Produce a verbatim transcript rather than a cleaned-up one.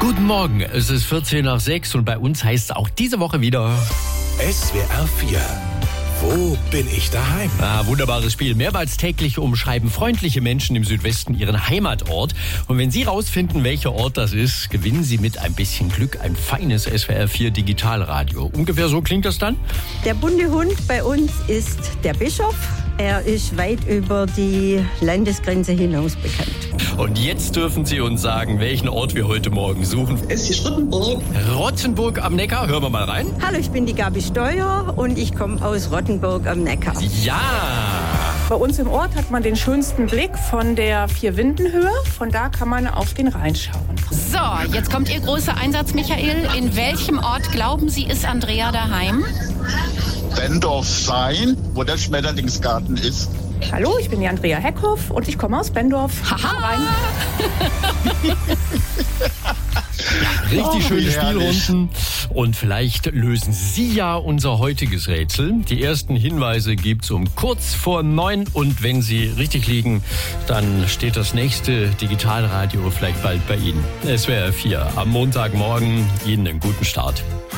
Guten Morgen, es ist vierzehn nach sechs und bei uns heißt es auch diese Woche wieder S W R vier. Wo bin ich daheim? Ah, wunderbares Spiel. Mehrmals täglich umschreiben freundliche Menschen im Südwesten ihren Heimatort. Und wenn Sie rausfinden, welcher Ort das ist, gewinnen Sie mit ein bisschen Glück ein feines S W R vier Digitalradio. Ungefähr so klingt das dann? Der bunte Hund bei uns ist der Bischof. Er ist weit über die Landesgrenze hinaus bekannt. Und jetzt dürfen Sie uns sagen, welchen Ort wir heute Morgen suchen. Es ist Rottenburg. Rottenburg am Neckar. Hören wir mal rein. Hallo, ich bin die Gabi Steuer und ich komme aus Rottenburg am Neckar. Ja! Bei uns im Ort hat man den schönsten Blick von der Vierwindenhöhe. Von da kann man auf den Rhein schauen. So, jetzt kommt Ihr großer Einsatz, Michael. In welchem Ort, glauben Sie, ist Andrea daheim? Bendorf-Sein, wo der Schmetterlingsgarten ist. Hallo, ich bin die Andrea Heckhoff und ich komme aus Bendorf. Haha! Richtig Oh, schöne wie herrlich. Spielrunden. Und vielleicht lösen Sie ja unser heutiges Rätsel. Die ersten Hinweise gibt's um kurz vor neun. Und wenn Sie richtig liegen, dann steht das nächste Digitalradio vielleicht bald bei Ihnen. S W R vier am Montagmorgen. Ihnen einen guten Start.